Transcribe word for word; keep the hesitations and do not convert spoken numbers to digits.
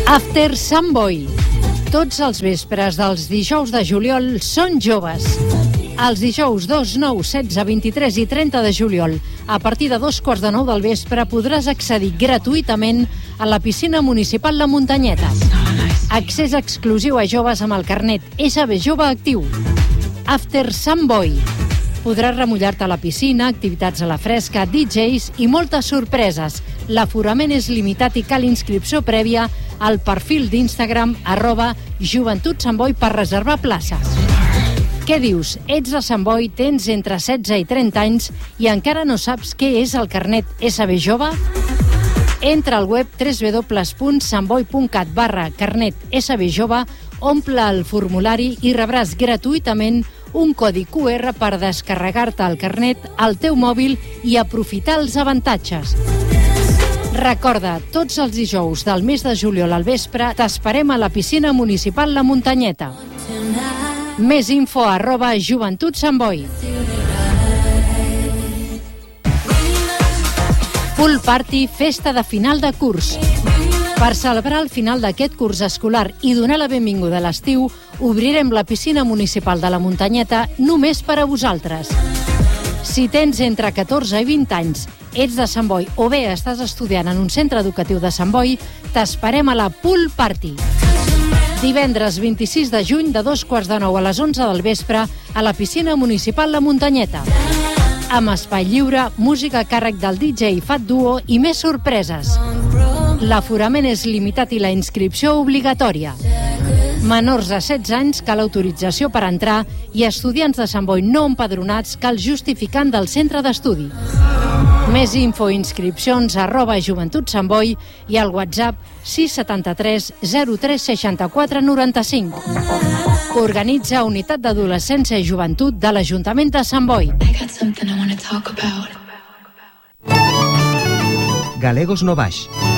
After Sant Boi. Tots els vespres dels dijous de juliol són joves. Els dijous dos, nou, setze, vint-i-tres i trenta de juliol, a partir de dos quarts de nou del vespre, podràs accedir gratuïtament a la piscina municipal La Muntanyeta. Accés exclusiu a joves amb el carnet S B Jove actiu. After Sant Boi. Podràs remullar-te a la piscina, activitats a la fresca, D Js i moltes sorpreses. L'aforament és limitat i cal inscripció prèvia al perfil d'Instagram arroba Joventut Sant Boi per reservar places. Què dius? Ets de Sant Boi, tens entre setze i trenta anys i encara no saps què és el carnet S B Jove? Entra al web w w w punt santboi punt cat barra carnet S B Jove, omple el formulari i rebràs gratuïtament un codi Q R per descarregar-te el carnet al teu mòbil i aprofitar els avantatges. Recorda, tots els dijous del mes de juliol al vespre t'esperem a la piscina municipal La Muntanyeta. Més info arroba Joventut Sant Boi. Pool Party, festa de final de curs. Per celebrar el final d'aquest curs escolar i donar la benvinguda a l'estiu, obrirem la piscina municipal de La Muntanyeta només per a vosaltres. Si tens entre catorze i vint anys, ets de Sant Boi o bé estàs estudiant en un centre educatiu de Sant Boi, t'esperem a la Pool Party. Divendres vint-i-sis de juny de dos quarts de nou a les onze del vespre a la piscina municipal La Muntanyeta. Amb espai lliure, música a càrrec del D J Fat Duo i més sorpreses. L'aforament és limitat i la inscripció obligatòria. Menors de setze anys cal autorització per entrar i estudiants de Sant Boi no empadronats cal justificant del centre d'estudi. Més info i inscripcions arroba Joventut Sant Boi i al WhatsApp sis setanta tres zero tres seixanta quatre noranta cinc. Organitza Unitat d'Adolescència i Joventut de l'Ajuntament de Sant Boi. Galegos no baix.